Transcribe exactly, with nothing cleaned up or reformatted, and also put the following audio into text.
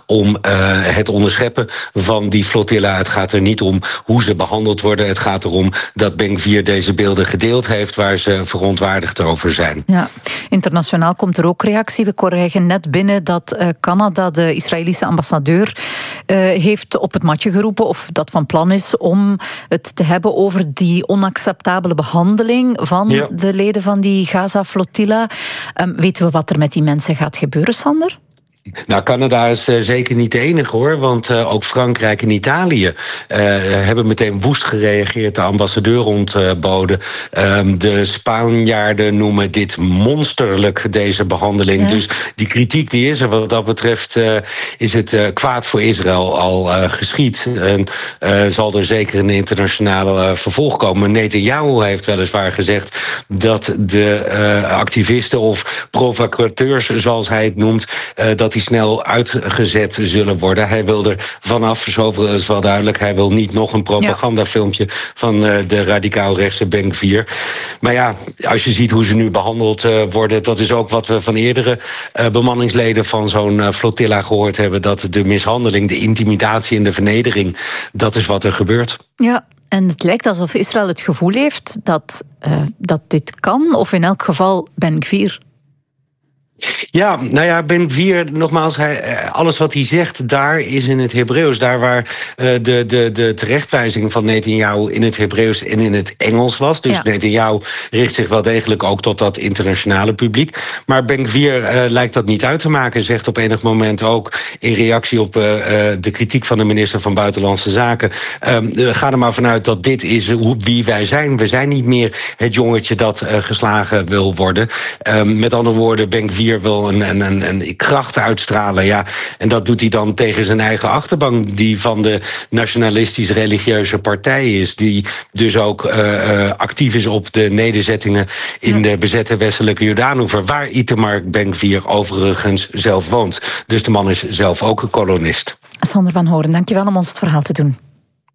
om uh, het onderscheppen van die flotilla. Het gaat er niet om hoe ze behandeld worden. Het gaat erom dat Ben-Gvir deze beelden gedeeld heeft waar ze verontwaardigd over zijn. Ja, internationaal komt er ook reactie. We krijgen net binnen dat uh, Canada, de Israëlische ambassadeur, uh, heeft op het matje geroepen of dat van plan is om het te hebben over die onacceptabele behandeling van ja. de leden van die Gaza-flotilla. Um, weten we wat er met die mensen gaat gebeuren, Sander? Nou, Canada is uh, zeker niet de enige, hoor. Want uh, ook Frankrijk en Italië uh, hebben meteen woest gereageerd, de ambassadeur ontboden. Uh, de Spanjaarden noemen dit monsterlijk, deze behandeling. Ja. Dus die kritiek die is er. Wat dat betreft uh, is het uh, kwaad voor Israël al uh, geschied. En uh, zal er zeker een internationale uh, vervolg komen. Netanyahu heeft weliswaar gezegd dat de uh, activisten of provocateurs, zoals hij het noemt, uh, dat die snel uitgezet zullen worden. Hij wil er vanaf, zoveel is wel duidelijk, hij wil niet nog een propagandafilmpje ja. van uh, de radicaal-rechtse Ben-Gvir. Maar ja, als je ziet hoe ze nu behandeld uh, worden, dat is ook wat we van eerdere uh, bemanningsleden van zo'n uh, flotilla gehoord hebben, dat de mishandeling, de intimidatie en de vernedering, dat is wat er gebeurt. Ja. En het lijkt alsof Israël het gevoel heeft dat, uh, dat dit kan, of in elk geval Ben-Gvir. Ja, nou ja, Ben-Gvir, nogmaals, hij, alles wat hij zegt daar is in het Hebreeuws. Daar waar uh, de, de, de terechtwijzing van Netanyahu in het Hebreeuws en in het Engels was. Dus ja. Netanyahu richt zich wel degelijk ook tot dat internationale publiek. Maar Ben-Gvir uh, lijkt dat niet uit te maken. Zegt op enig moment ook in reactie op uh, de kritiek van de minister van Buitenlandse Zaken. Uh, ga er maar vanuit dat dit is hoe, wie wij zijn. We zijn niet meer het jongetje dat uh, geslagen wil worden. Uh, met andere woorden, Ben-Gvir wil een, een, een, een kracht uitstralen. Ja. En dat doet hij dan tegen zijn eigen achterban, die van de nationalistisch-religieuze partij is. Die dus ook uh, uh, actief is op de nederzettingen in de bezette westelijke Jordaanoever, waar Itamar Ben-Gvir overigens zelf woont. Dus de man is zelf ook een kolonist. Sander van Hoorn, dankjewel om ons het verhaal te doen.